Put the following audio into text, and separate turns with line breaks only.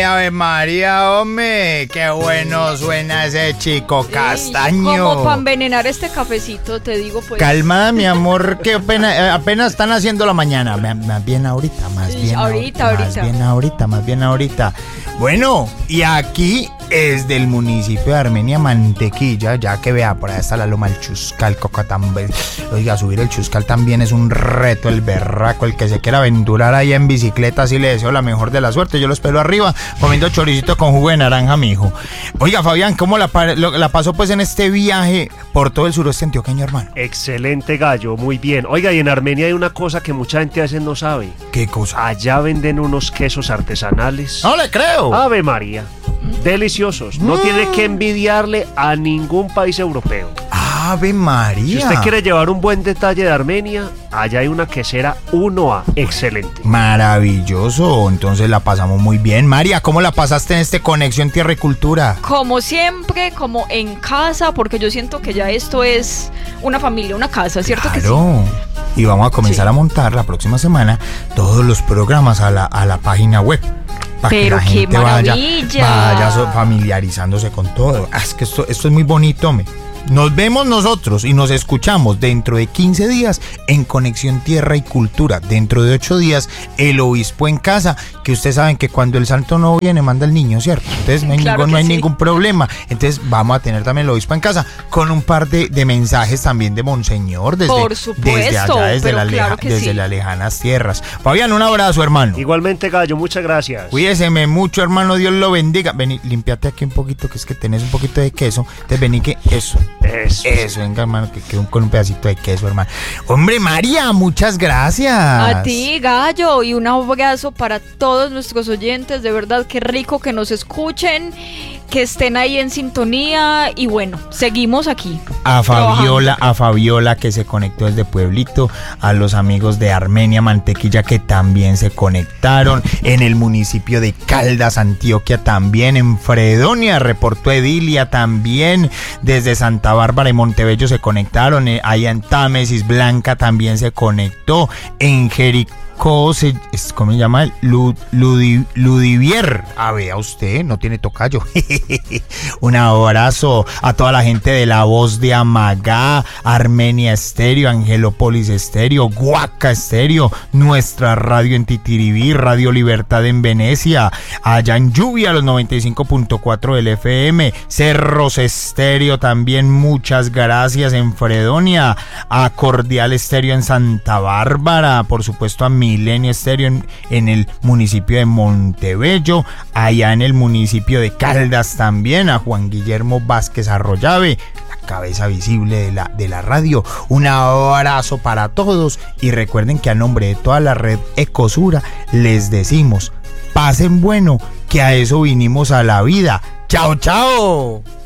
Ave María, hombre. Qué bueno suena ese chico castaño.
Como para envenenar este cafecito, te digo pues.
Calmada, mi amor, que apenas están haciendo la mañana. Más bien ahorita, más bien ahorita. Bueno, y aquí es del municipio de Armenia, Mantequilla, ya que vea, por ahí está la loma del Chuscal, Cocatambe. Oiga, subir el Chuscal también es un reto, el berraco, el que se quiera aventurar ahí en bicicleta, así le deseo la mejor de la suerte. Yo lo espero arriba, comiendo choricito con jugo de naranja, mijo. Oiga, Fabián, ¿cómo la pasó pues en este viaje por todo el suroeste antioqueño, hermano?
Excelente, Gallo, muy bien. Oiga, y en Armenia hay una cosa que mucha gente a veces no sabe.
¿Qué cosa?
Allá venden unos quesos artesanales.
No le creo.
Ave María. Deliciosos. No tiene que envidiarle a ningún país europeo.
Ave María.
Si usted quiere llevar un buen detalle de Armenia, allá hay una quesera 1A. Excelente.
Maravilloso. Entonces la pasamos muy bien. María, ¿cómo la pasaste en este Conexión Tierra y Cultura?
Como siempre, como en casa, porque yo siento que ya esto es una familia, una casa, ¿cierto?
Claro. Que sí. Y vamos a comenzar a montar la próxima semana todos los programas a la página web. Para
pero
que la
qué
gente
maravilla.
vaya familiarizándose con todo. Es que esto es muy bonito, hombre. Nos vemos nosotros y nos escuchamos dentro de 15 días en Conexión Tierra y Cultura. Dentro de 8 días, el obispo en casa, que ustedes saben que cuando el santo no viene, manda el niño, ¿cierto? Entonces no hay ningún problema. Entonces vamos a tener también el obispo en casa con un par de mensajes también de Monseñor desde allá, desde las lejanas tierras. Fabián, un abrazo, hermano.
Igualmente, Gallo, muchas gracias.
Cuídeseme mucho, hermano, Dios lo bendiga. Vení, límpiate aquí un poquito, que es que tenés un poquito de queso. Entonces vení que Eso, venga, hermano, que con un pedacito de queso, hermano. Hombre, María, muchas gracias.
A ti, Gallo, y un abrazo para todos nuestros oyentes. De verdad, qué rico que nos escuchen, que estén ahí en sintonía. Y bueno, seguimos aquí. A
Fabiola que se conectó desde Pueblito, a los amigos de Armenia, Mantequilla, que también se conectaron, en el municipio de Caldas, Antioquia, también, en Fredonia, reportó Edilia, también, desde Santa Bárbara y Montebello se conectaron, allá en Támesis, Blanca también se conectó, en Jericó, ¿cómo se llama? Ludivier. Vea usted, no tiene tocayo. Un abrazo a toda la gente de La Voz de Amagá, Armenia Estéreo, Angelópolis Estéreo, Guaca Estéreo, nuestra radio en Titiribí, Radio Libertad en Venecia, allá en Lluvia, los 95.4 del FM, Cerros Estéreo también, muchas gracias, en Fredonia, a Cordial Estéreo en Santa Bárbara, por supuesto a Milenio Estéreo en el municipio de Montebello, allá en el municipio de Caldas también, a Juan Guillermo Vázquez Arroyave, la cabeza visible de la radio. Un abrazo para todos y recuerden que a nombre de toda la red Ecosura les decimos, pasen bueno, que a eso vinimos a la vida. ¡Chao, chao!